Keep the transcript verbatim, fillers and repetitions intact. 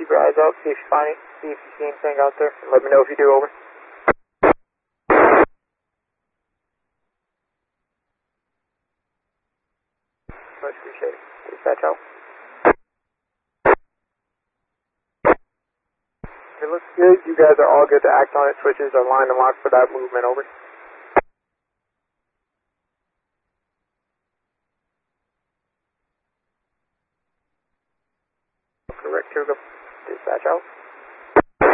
keep your eyes out, see if you find it, see if you see anything out there, and let me know if you do, over. Much appreciated. Dispatch out. It looks good. You guys are all good to act on it. Switches are lined and locked for that movement, over. Correct, Cougar. Dispatch out.